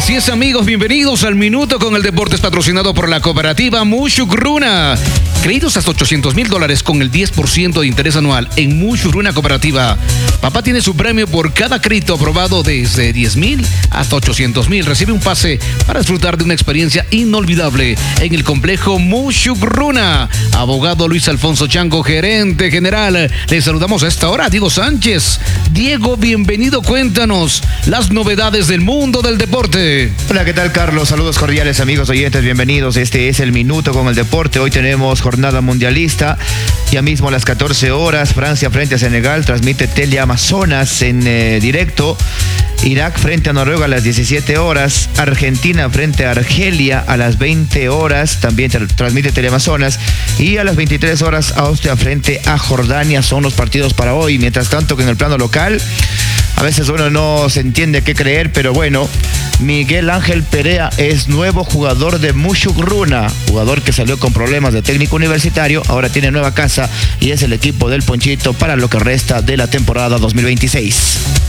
Así es, amigos, bienvenidos al Minuto con el Deportes, patrocinado por la cooperativa Mushugruna. Créditos hasta $800,000 con el 10% de interés anual en Mushugruna Cooperativa. Papá tiene su premio por cada crédito aprobado desde $10,000 hasta $800,000. Recibe un pase para disfrutar de una experiencia inolvidable en el complejo Mushugruna. Abogado Luis Alfonso Chango, gerente general. Les saludamos a esta hora, Diego Sánchez. Diego, bienvenido, cuéntanos las novedades del mundo del deporte. Hola, ¿qué tal, Carlos? Saludos cordiales, amigos oyentes, bienvenidos. Este es el Minuto con el Deporte. Hoy tenemos jornada mundialista. Ya mismo a las 14 horas, Francia frente a Senegal, transmite Teleamazonas en directo. Irak frente a Noruega a las 17 horas. Argentina frente a Argelia a las 20 horas. También transmite Teleamazonas. Y a las 23 horas, Austria frente a Jordania. Son los partidos para hoy. Mientras tanto, que en el plano local, a veces uno no se entiende qué creer, pero bueno, Miguel Ángel Perea es nuevo jugador de Mushugruna, jugador que salió con problemas de técnico universitario, ahora tiene nueva casa y es el equipo del Ponchito para lo que resta de la temporada 2026.